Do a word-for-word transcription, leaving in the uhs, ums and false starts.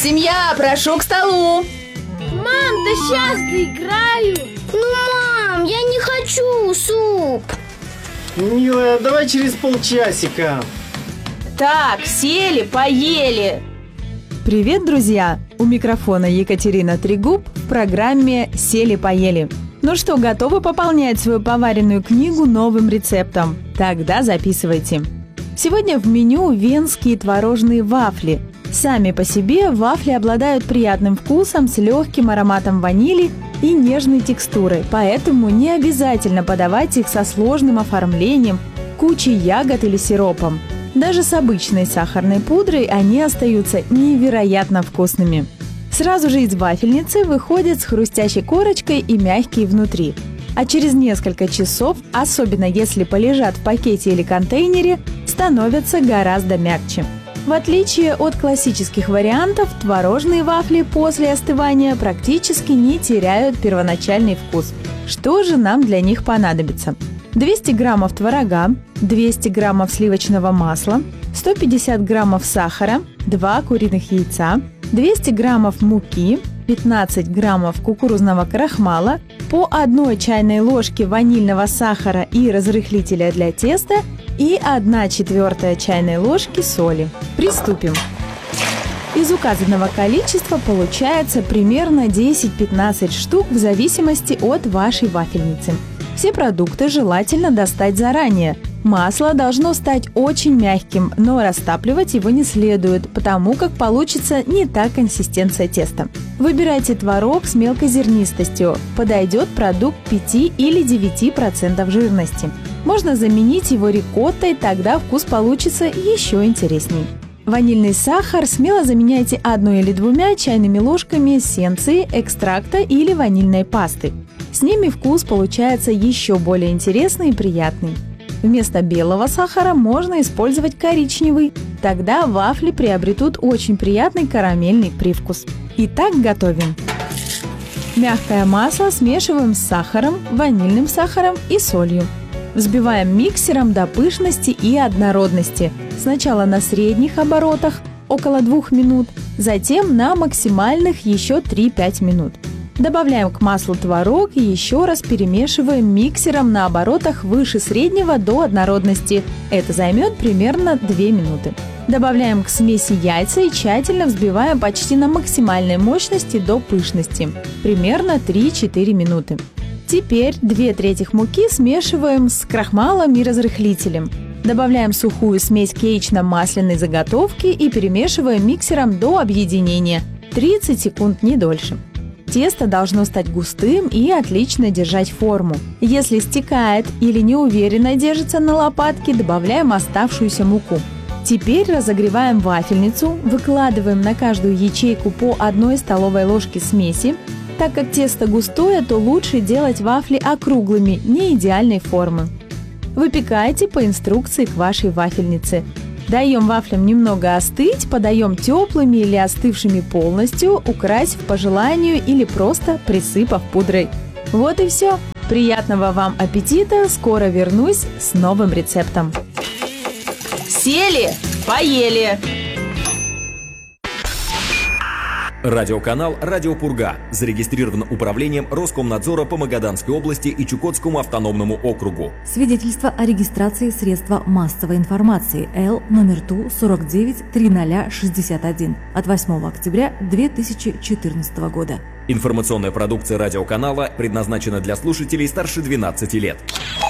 Семья, прошу к столу. Мам, да сейчас доиграю. Ну, мам, я не хочу суп. Милая, давай через полчасика. Так, сели, поели. Привет, друзья! У микрофона Екатерина Трегуб в программе «Сели-поели». Ну что, готовы пополнять свою поваренную книгу новым рецептом? Тогда записывайте. Сегодня в меню венские творожные вафли. Сами по себе вафли обладают приятным вкусом с легким ароматом ванили и нежной текстурой, поэтому не обязательно подавать их со сложным оформлением, кучей ягод или сиропом. Даже с обычной сахарной пудрой они остаются невероятно вкусными. Сразу же из вафельницы выходят с хрустящей корочкой и мягкие внутри. А через несколько часов, особенно если полежат в пакете или контейнере, становятся гораздо мягче. В отличие от классических вариантов, творожные вафли после остывания практически не теряют первоначальный вкус. Что же нам для них понадобится? двести граммов творога, двести граммов сливочного масла, сто пятьдесят граммов сахара, два куриных яйца, двести граммов муки, пятнадцать граммов кукурузного крахмала, по одной чайной ложке ванильного сахара и разрыхлителя для теста и одна четвертая чайной ложки соли. Приступим. Из указанного количества получается примерно десять-пятнадцать штук в зависимости от вашей вафельницы. Все продукты желательно достать заранее. Масло должно стать очень мягким, но растапливать его не следует, потому как получится не та консистенция теста. Выбирайте творог с мелкой зернистостью. Подойдет продукт пять или девять процентов жирности. Можно заменить его рикоттой, тогда вкус получится еще интересней. Ванильный сахар смело заменяйте одной или двумя чайными ложками эссенции, экстракта или ванильной пасты. С ними вкус получается еще более интересный и приятный. Вместо белого сахара можно использовать коричневый, тогда вафли приобретут очень приятный карамельный привкус. Итак, готовим. Мягкое масло смешиваем с сахаром, ванильным сахаром и солью. Взбиваем миксером до пышности и однородности. Сначала на средних оборотах, около двух минут, затем на максимальных еще три-пять минут. Добавляем к маслу творог и еще раз перемешиваем миксером на оборотах выше среднего до однородности. Это займет примерно две минуты. Добавляем к смеси яйца и тщательно взбиваем почти на максимальной мощности до пышности. Примерно три-четыре минуты. Теперь две трети муки смешиваем с крахмалом и разрыхлителем. Добавляем сухую смесь к яично-масляной заготовке и перемешиваем миксером до объединения. тридцать секунд, не дольше. Тесто должно стать густым и отлично держать форму. Если стекает или неуверенно держится на лопатке, добавляем оставшуюся муку. Теперь разогреваем вафельницу, выкладываем на каждую ячейку по одной столовой ложке смеси. Так как тесто густое, то лучше делать вафли округлыми, не идеальной формы. Выпекайте по инструкции к вашей вафельнице. Даем вафлям немного остыть, подаем теплыми или остывшими полностью, украсив по желанию или просто присыпав пудрой. Вот и все. Приятного вам аппетита! Скоро вернусь с новым рецептом. Сели, поели. Радиоканал «Радио Пурга» зарегистрирован управлением Роскомнадзора по Магаданской области и Чукотскому автономному округу. Свидетельство о регистрации средства массовой информации Л номер Ту сорок девять тридцать шестьдесят один от восьмого октября две тысячи четырнадцатого года. Информационная продукция радиоканала предназначена для слушателей старше двенадцати лет.